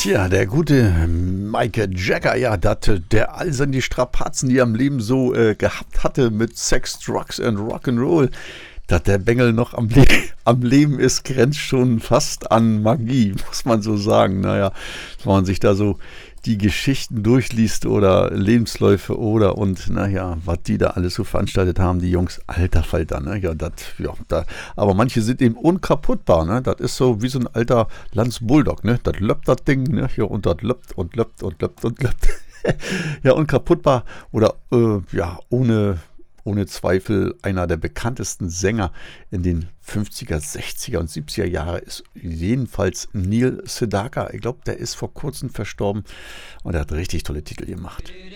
Tja, der gute Michael Jagger, ja, der all seine Strapazen, die er im Leben so gehabt hatte mit Sex, Drugs and Rock'n'Roll, dass der Bengel noch am Leben ist, grenzt schon fast an Magie, muss man so sagen. Naja, wenn man sich da so die Geschichten durchliest oder Lebensläufe oder und naja, was die da alles so veranstaltet haben, die Jungs, alter Falter, ne? Aber manche sind eben unkaputtbar, ne? Das ist so wie so ein alter Lanz Bulldog, ne? Das löppt das Ding, ne? Ja, und das löppt und löppt und löppt und löppt. Ja, unkaputtbar oder ja, ohne Zweifel einer der bekanntesten Sänger in den 50er, 60er und 70er Jahre ist jedenfalls Neil Sedaka. Ich glaube, der ist vor kurzem verstorben und er hat richtig tolle Titel gemacht.